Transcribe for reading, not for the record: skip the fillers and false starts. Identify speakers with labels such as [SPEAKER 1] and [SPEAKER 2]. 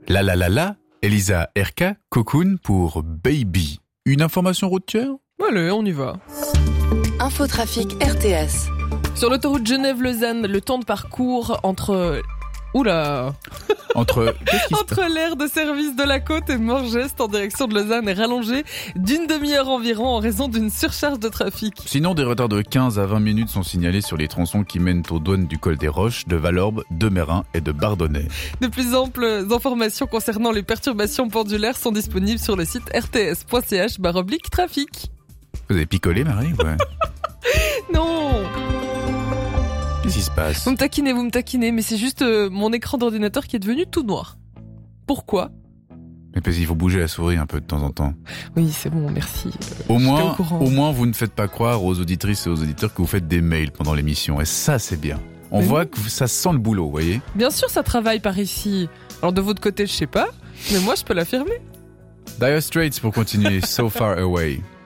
[SPEAKER 1] La la la la, Elisa RK, Cocoon pour Baby. Une information routière ?
[SPEAKER 2] Allez, on y va.
[SPEAKER 3] Infotrafic RTS.
[SPEAKER 2] Sur l'autoroute Genève-Lausanne, le temps de parcours entre... Oula
[SPEAKER 1] Entre
[SPEAKER 2] l'aire de service de la côte et Morgest en direction de Lausanne est rallongé d'une demi-heure environ en raison d'une surcharge de trafic.
[SPEAKER 1] Sinon, des retards de 15 à 20 minutes sont signalés sur les tronçons qui mènent aux douanes du col des Roches, de Valorbe, de Mérin et de Bardonnay.
[SPEAKER 2] De plus amples informations concernant les perturbations pendulaires sont disponibles sur le site rts.ch/trafic.
[SPEAKER 1] Vous avez picolé, Marie ? Ouais.
[SPEAKER 2] Non,
[SPEAKER 1] Qu'est-ce qui se passe ?
[SPEAKER 2] vous me taquinez, mais c'est juste mon écran d'ordinateur qui est devenu tout noir. Pourquoi ?
[SPEAKER 1] Mais parce qu'il faut bouger la souris un peu de temps en temps.
[SPEAKER 2] Oui, c'est bon, merci.
[SPEAKER 1] Au
[SPEAKER 2] J'étais au courant.
[SPEAKER 1] moins, vous ne faites pas croire aux auditrices et aux auditeurs que vous faites des mails pendant l'émission. Et ça, c'est bien. On
[SPEAKER 2] Mais
[SPEAKER 1] voit
[SPEAKER 2] oui.
[SPEAKER 1] que ça sent le boulot, vous voyez ?
[SPEAKER 2] Bien sûr, ça travaille par ici. Alors de votre côté, je sais pas, mais moi, je peux l'affirmer.
[SPEAKER 1] Dire Straits pour continuer So Far Away.